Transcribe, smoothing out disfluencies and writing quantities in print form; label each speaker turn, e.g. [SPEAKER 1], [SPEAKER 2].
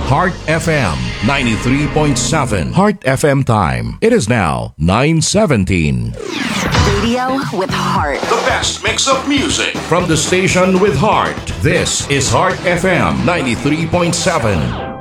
[SPEAKER 1] Heart FM 93.7. Heart FM time. It is now 9:17.
[SPEAKER 2] Radio with heart.
[SPEAKER 1] The best mix of music from the station with heart. This is Heart FM 93.7.